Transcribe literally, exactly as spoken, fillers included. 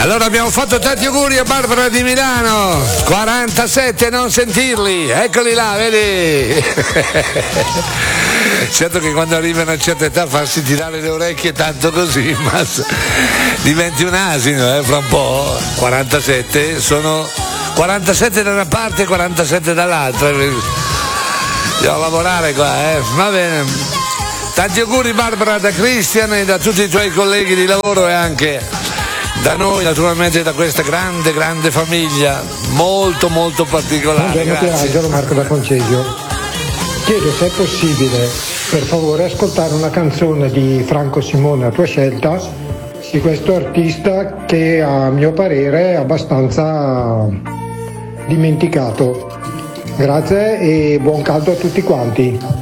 Allora abbiamo fatto tanti auguri a Barbara di Milano, quarantasette, non sentirli, eccoli là, vedi? Certo che quando arriva a una certa età farsi tirare le orecchie tanto così, ma diventi un asino, eh, fra un po'. quarantasette, sono quarantasette da una parte e quarantasette dall'altra. Devo lavorare qua, eh. Va bene. Tanti auguri Barbara da Christian e da tutti i tuoi colleghi di lavoro e anche da noi, naturalmente, da questa grande, grande famiglia, molto, molto particolare. Buongiorno Angelo, Marco da Concesio. Chiedo se è possibile, per favore, ascoltare una canzone di Franco Simone a tua scelta, di questo artista che a mio parere è abbastanza dimenticato. Grazie e buon caldo a tutti quanti.